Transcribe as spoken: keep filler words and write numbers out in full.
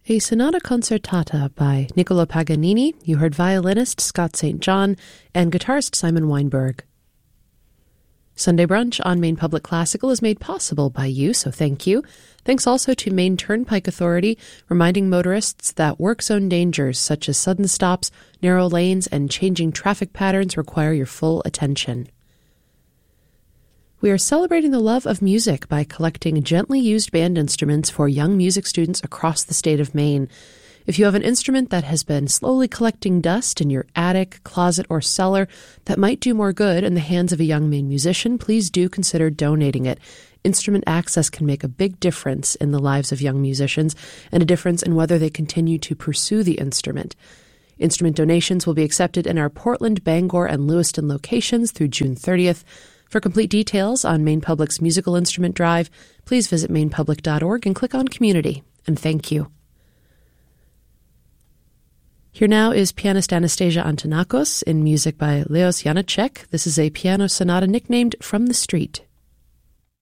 A sonata concertata by Niccolo Paganini. You heard violinist Scott Saint John and guitarist Simon Weinberg. Sunday Brunch on Maine Public Classical is made possible by you, so thank you. Thanks also to Maine Turnpike Authority, reminding motorists that work zone dangers such as sudden stops, narrow lanes, and changing traffic patterns require your full attention. We are celebrating the love of music by collecting gently used band instruments for young music students across the state of Maine. If you have an instrument that has been slowly collecting dust in your attic, closet, or cellar that might do more good in the hands of a young Maine musician, please do consider donating it. Instrument access can make a big difference in the lives of young musicians and a difference in whether they continue to pursue the instrument. Instrument donations will be accepted in our Portland, Bangor, and Lewiston locations through June thirtieth. For complete details on Maine Public's musical instrument drive, please visit maine public dot org and click on Community. And thank you. Here now is pianist Anastasia Antonakos in music by Leos Janáček. This is a piano sonata nicknamed From the Street.